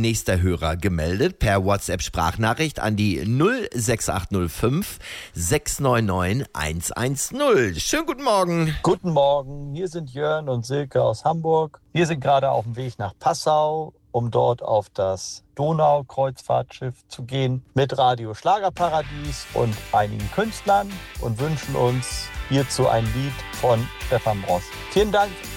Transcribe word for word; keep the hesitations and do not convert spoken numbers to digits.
nächster Hörer gemeldet per WhatsApp-Sprachnachricht an die null sechs acht null fünf sechs neun neun eins eins null. Schönen guten Morgen. Guten Morgen, hier sind Jörn und Silke aus Hamburg. Wir sind gerade auf dem Weg nach Passau, um dort auf das Donau-Kreuzfahrtschiff zu gehen mit Radio Schlagerparadies und einigen Künstlern und wünschen uns hierzu ein Lied von Stefan Ross. Vielen Dank